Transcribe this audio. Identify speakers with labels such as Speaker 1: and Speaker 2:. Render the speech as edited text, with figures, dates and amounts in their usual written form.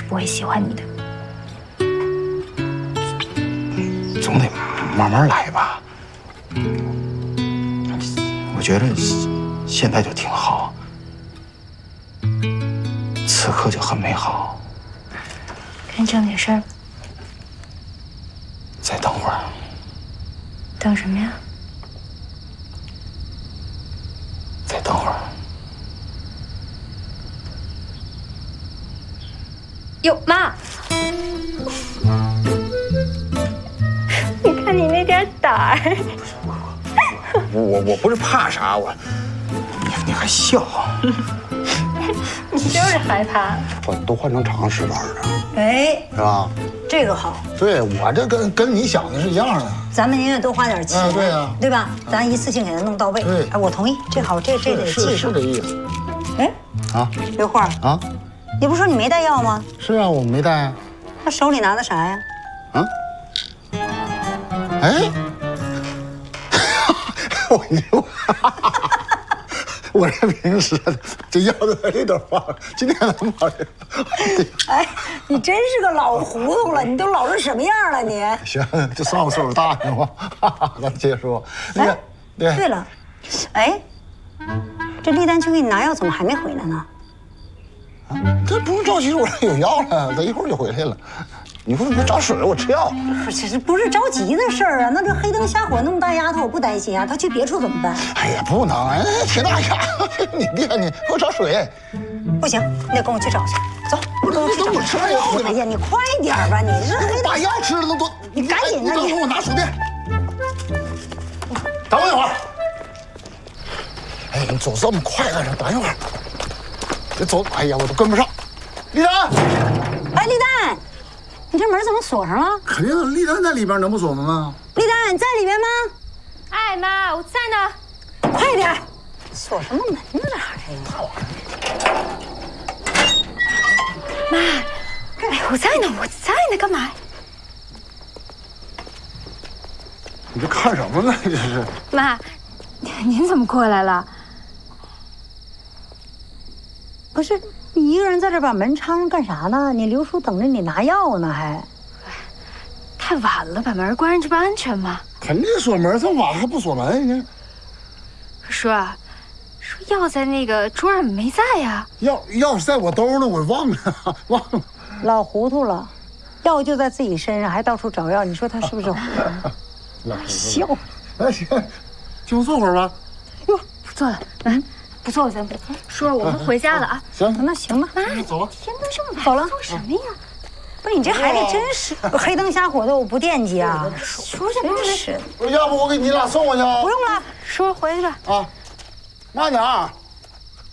Speaker 1: 不会喜欢你的。
Speaker 2: 总得慢慢来吧。我觉得现在就挺好，此刻就很美好。
Speaker 1: 赶紧整点事儿。
Speaker 2: 再等会儿。
Speaker 1: 等什么呀？
Speaker 2: 再等会儿。
Speaker 1: 哟，妈！你看你那点胆儿。
Speaker 2: 我不是怕啥，你还笑？
Speaker 1: 你就是害怕。
Speaker 2: 都换成长时班了，
Speaker 3: 哎，
Speaker 2: 是吧？
Speaker 3: 这个好。
Speaker 2: 对，我这跟你想的是一样的。
Speaker 3: 咱们宁愿多花点钱，
Speaker 2: 对呀，
Speaker 3: 对吧？咱一次性给他弄到位。
Speaker 2: 对，
Speaker 3: 哎，我同意，这好，这得记上。
Speaker 2: 是这意思。
Speaker 3: 哎，
Speaker 2: 啊，
Speaker 3: 刘慧啊，你不说你没带药吗？
Speaker 2: 是啊，我没带啊。
Speaker 3: 他手里拿的啥呀？
Speaker 2: 啊？哎，我这平时这药都有点忘了，今天怎么好？
Speaker 3: 哎，你真是个老糊涂了，你都老成什么样了你？
Speaker 2: 行，这算我岁数大行吗？咱接着说。
Speaker 3: 哎，对了，哎，这丽丹去给你拿药，怎么还没回来呢？
Speaker 2: 啊，这不用着急，我这有药了，他一会儿就回来了。你说你别找水，我吃药。
Speaker 3: 不是，这不是着急的事儿啊。那这黑灯瞎火那么大丫头，我不担心啊。她去别处怎么办？
Speaker 2: 哎呀，不能，哎，挺大丫头，你别你，给我找水。
Speaker 3: 不行，你得跟我去找去。走，
Speaker 2: 不是，你等我吃完药。
Speaker 3: 哎呀，你快点吧，你这黑
Speaker 2: 把药吃了都多。
Speaker 3: 你赶紧的，
Speaker 2: 你等会儿我拿手电。等我一会儿。哎，你走这么快干啥？等一会儿。这走，哎呀，我都跟不上。丽丹，
Speaker 3: 哎，丽丹。你这门怎么锁上了？
Speaker 2: 肯定丽丹在里边，能不锁吗？
Speaker 3: 丽丹，你在里边吗？
Speaker 1: 哎，妈，我在呢。
Speaker 3: 快点！锁什么门呢？这还
Speaker 1: 妈，哎，我在呢，干嘛？
Speaker 2: 你这看什么呢？这是。
Speaker 1: 妈，您怎么过来了？
Speaker 3: 不是。你一个人在这把门插上干啥呢？你刘叔等着你拿药呢，还。
Speaker 1: 太晚了，把门关上，这不安全吗？
Speaker 2: 肯定锁门，这么晚还不锁门呢？
Speaker 1: 叔啊，说药在那个桌上没在呀？
Speaker 2: 药是在我兜呢，我忘了。
Speaker 3: 老糊涂了，药就在自己身上，还到处找药，你说他是不是？笑。
Speaker 2: 那行，就坐会儿吧。
Speaker 1: 哟，不坐了，来。不错，咱叔，我们回家了啊。
Speaker 2: 行，
Speaker 3: 那行吧，
Speaker 1: 妈，
Speaker 2: 走了。
Speaker 1: 天都这么晚，
Speaker 3: 走了。
Speaker 1: 做什么呀？
Speaker 3: 不是你这孩子真是黑灯瞎火的，我不惦记啊。
Speaker 1: 叔这
Speaker 3: 真是。
Speaker 2: 要不我给你俩送过去啊？
Speaker 3: 不用了，
Speaker 1: 叔回去吧。
Speaker 2: 啊，慢点啊。